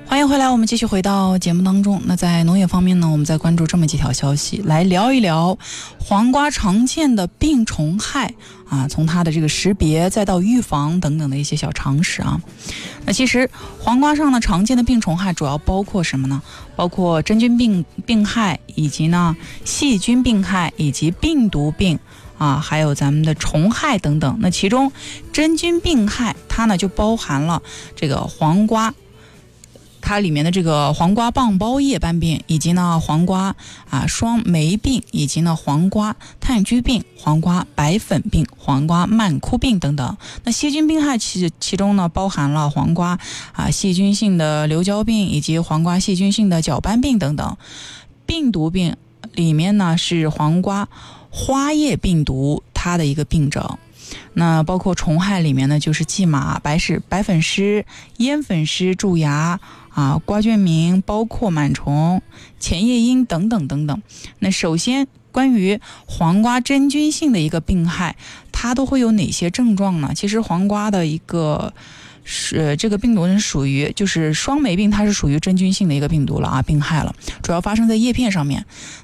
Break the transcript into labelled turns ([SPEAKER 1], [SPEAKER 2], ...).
[SPEAKER 1] 欢迎回来，我们继续回到节目当中。那在农业方面呢，我们再关注这么几条消息，来聊一聊黄瓜常见的病虫害啊，从它的这个识别再到预防等等的一些小常识啊。那其实黄瓜上呢常见的病虫害主要包括什么呢？包括真菌病害，以及呢细菌病害，以及病毒病啊，还有咱们的虫害等等。那其中真菌病害它呢就包含了这个黄瓜，它里面的这个黄瓜棒苞叶斑病，以及呢黄瓜双霉病，以及呢黄瓜炭疽病、黄瓜白粉病、黄瓜蔓枯病等等。那细菌病害其中呢包含了黄瓜细菌性的瘤胶病，以及黄瓜细菌性的角斑病等等。病毒病里面呢是黄瓜花叶病毒它的一个病症。那包括虫害里面呢就是蓟马、白粉虱、烟粉虱、蛀牙瓜圈鸣，包括螨虫、前叶鹰等等等等。那首先关于黄瓜真菌性的一个病害，它都会有哪些症状呢？其实黄瓜的一个这个病毒呢属于就是双霉病，它是属于真菌性的一个病毒了病害了，主要发生在叶片上面。